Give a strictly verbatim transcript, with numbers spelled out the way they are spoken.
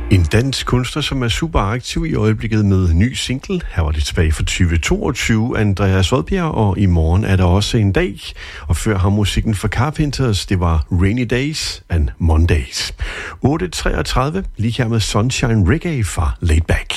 En dansk kunstner, som er super aktiv i øjeblikket med ny single. Her var det tilbage fra tyve toogtyve, Andreas Vodbjerg, og i morgen er der også en dag. Og før har musikken for Carpenters, det var Rainy Days and Mondays. otte treogtredive, lige her med Sunshine Reggae fra Laid Back.